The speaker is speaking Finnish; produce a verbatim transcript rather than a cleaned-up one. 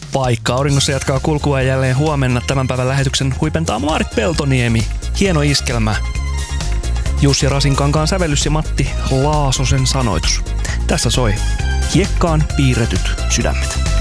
Vaikka auringossa jatkaa kulkua jälleen huomenna, tämän päivän lähetyksen huipentaa Maarit Peltoniemi. Hieno iskelmä. Jussi Rasinkankaan sävellys ja Matti Laasosen sanoitus. Tässä soi Hiekkaan piirretyt sydämet.